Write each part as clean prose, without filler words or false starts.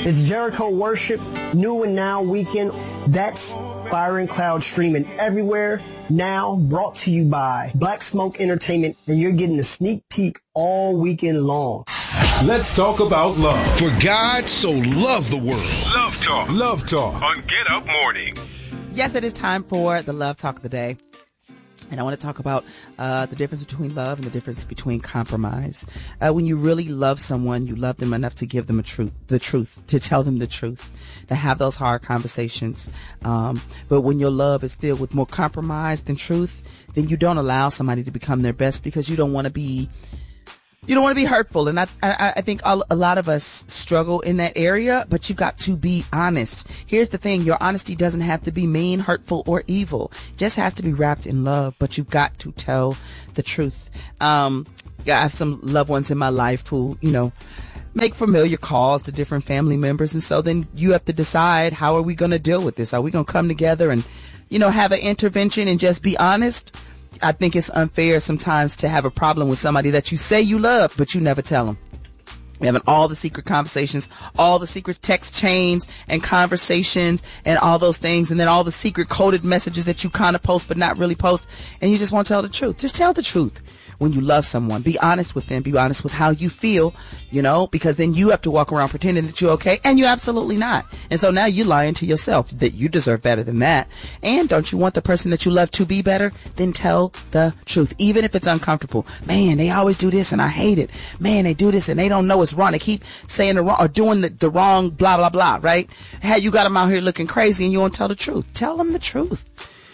It's Jericho Worship, New and Now Weekend. That's Fire and Cloud streaming everywhere now, brought to you by Black Smoke Entertainment, and you're getting a sneak peek all weekend long. Let's talk about love. For God so loved the world. Love Talk. Love Talk. On Get Up Morning. Yes, it is time for the Love Talk of the day. And I want to talk about the difference between love and the difference between compromise. When you really love someone, you love them enough to give them the truth, to tell them the truth, to have those hard conversations. But when your love is filled with more compromise than truth, then you don't allow somebody to become their best because you don't want to be hurtful. And I think a lot of us struggle in that area, but you've got to be honest. Here's the thing. Your honesty doesn't have to be mean, hurtful, or evil. It just has to be wrapped in love, but you've got to tell the truth. I have some loved ones in my life who, make familiar calls to different family members. And so then you have to decide, how are we going to deal with this? Are we going to come together and, have an intervention and just be honest? I think it's unfair sometimes to have a problem with somebody that you say you love, but you never tell them. You're having all the secret conversations, all the secret text chains and conversations and all those things, and then all the secret coded messages that you kind of post but not really post, and you just won't tell the truth. Just tell the truth. When you love someone, be honest with them, be honest with how you feel, because then you have to walk around pretending that you're okay, and you're absolutely not. And so now you're lying to yourself that you deserve better than that. And don't you want the person that you love to be better? Then tell the truth, even if it's uncomfortable. Man, they always do this and I hate it. Man, they do this and they don't know it's wrong. They keep saying the wrong or doing the wrong blah, blah, blah, right? Hey, you got them out here looking crazy and you won't tell the truth. Tell them the truth,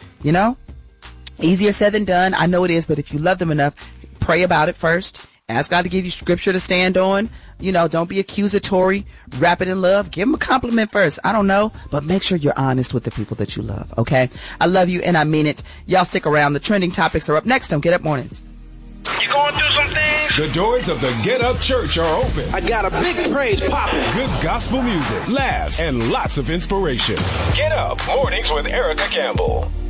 Easier said than done. I know it is, but if you love them enough, pray about it first. Ask God to give you scripture to stand on. Don't be accusatory. Wrap it in love. Give them a compliment first. I don't know, but make sure you're honest with the people that you love, okay? I love you, and I mean it. Y'all stick around. The trending topics are up next on Get Up Mornings. You going through some things? The doors of the Get Up Church are open. I got a big praise popping. Good gospel music, laughs, and lots of inspiration. Get Up Mornings with Erica Campbell.